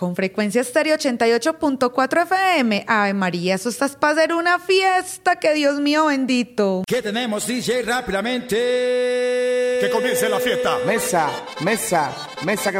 con frecuencia estéreo 88.4 FM. Ave María, eso estás para hacer una fiesta, que Dios mío bendito. ¿Qué tenemos, DJ? Rápidamente. Que comience la fiesta. Mesa, mesa, mesa.